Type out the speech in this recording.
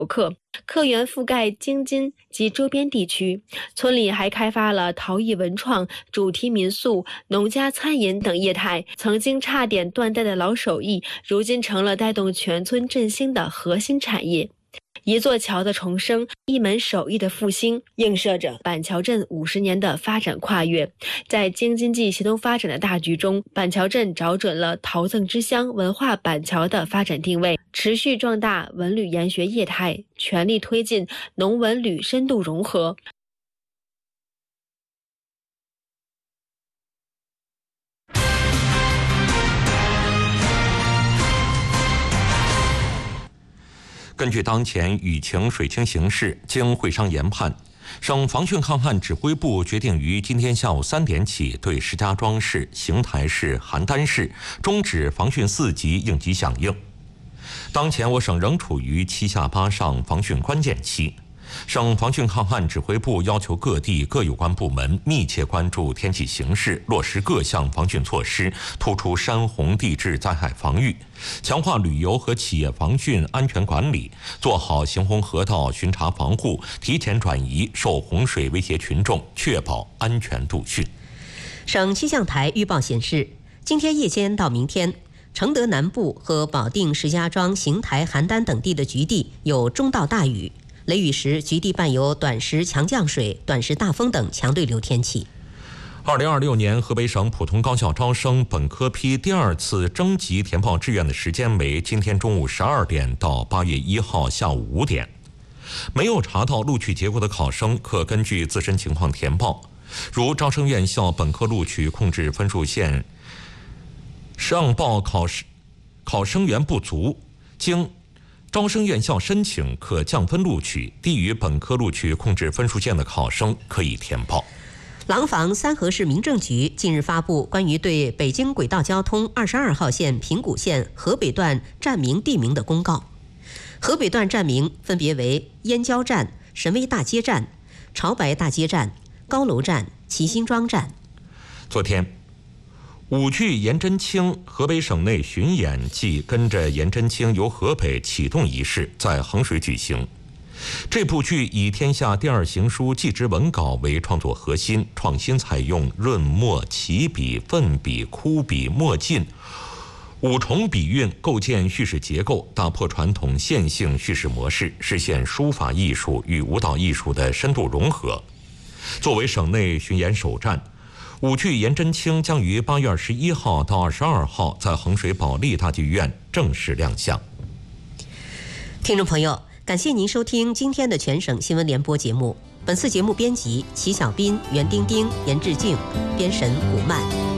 客，客源覆盖京津及周边地区。村里还开发了陶艺文创、主题民宿、农家餐饮等业态。曾经差点断代的老手艺，如今成了带动全村振兴的核心产业。一座桥的重生，一门手艺的复兴，映射着板桥镇50年的发展跨越。在京津冀协同发展的大局中，板桥镇找准了陶赠之乡、文化板桥的发展定位，持续壮大文旅研学业态，全力推进农文旅深度融合。 根据当前雨情水情形势，经会商研判，省防汛抗旱指挥部决定于今天下午3点起，对石家庄市、邢台市、邯郸市终止防汛4级应急响应。当前我省仍处于7下8上防汛关键期。省防汛抗旱指挥部要求各地各有关部门密切关注天气形势，落实各项防汛措施，突出山洪地质灾害防御，强化旅游和企业防汛安全管理，做好行洪河道巡查防护，提前转移受洪水威胁群众，确保安全度汛。 省气象台预报显示，今天夜间到明天，承德南部和保定、石家庄、邢台、邯郸等地的局地有中到大雨。雷雨时，局地伴有短时强降水、短时大风等强对流天气。 2026年河北省普通高校招生本科批第2次征集填报志愿的时间为今天中午12点到8月1号下午5点。没有查到录取结果的考生可根据自身情况填报，如招生院校本科录取控制分数线上报考生源不足，经招生院校申请可降分录取，低于本科录取控制分数线的考生可以填报。 廊坊三河市民政局近日发布关于对北京轨道交通22号线平谷线河北段站名地名的公告。河北段站名分别为燕郊站、神威大街站、潮白大街站、高楼站、齐辛庄站。 昨天，舞剧颜真卿河北省内巡演暨跟着颜真卿游河北启动仪式在衡水举行。这部剧以天下第2行书纪实文稿为创作核心，创新采用润墨、起笔、奋笔、枯笔、墨劲5重笔韵，构建叙事结构，打破传统线性叙事模式，实现书法艺术与舞蹈艺术的深度融合。作为省内巡演首站，舞剧颜真卿将于8月21号到22号在衡水保利大剧院正式亮相。 听众朋友，感谢您收听今天的全省新闻联播节目。本次节目编辑齐小斌、袁丁丁、严志静，编审古曼。